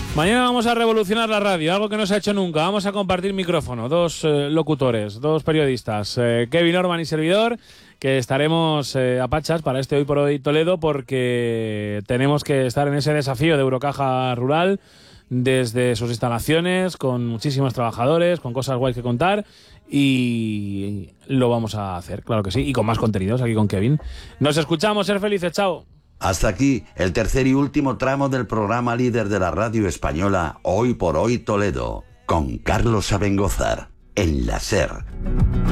Mañana vamos a revolucionar la radio, algo que no se ha hecho nunca. Vamos a compartir micrófono, dos locutores, dos periodistas, Kevin Orban y servidor, que estaremos a pachas para este Hoy por Hoy Toledo, porque tenemos que estar en ese desafío de Eurocaja Rural desde sus instalaciones, con muchísimos trabajadores, con cosas guays que contar, y lo vamos a hacer, claro que sí, y con más contenidos aquí con Kevin. Nos escuchamos, ser felices, chao. Hasta aquí el tercer y último tramo del programa líder de la radio española Hoy por Hoy Toledo, con Carlos Abengozar, en la SER.